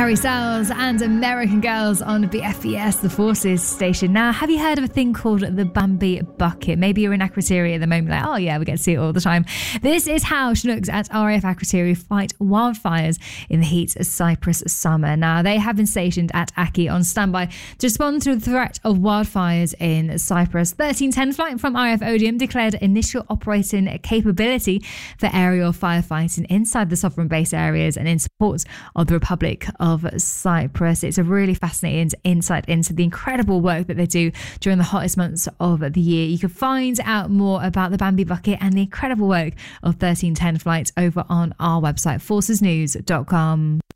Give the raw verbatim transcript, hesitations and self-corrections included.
Harry Styles and American Girls on B F E S, the Forces station. Now, have you heard of a thing called the Bambi Bucket? Maybe you're in Akrotiri at the moment, like, oh yeah, we get to see it all the time. This is how Chinooks at R A F Akrotiri fight wildfires in the heat of Cyprus summer. Now, they have been stationed at Aki on standby to respond to the threat of wildfires in Cyprus. thirteen ten flight from R A F Odium declared initial operating capability for aerial firefighting inside the sovereign base areas and in support of the Republic of Cyprus. It's a really fascinating insight into the incredible work that they do during the hottest months of the year. You can find out more about the Bambi Bucket and the incredible work of thirteen ten flights over on our website, forces news dot com.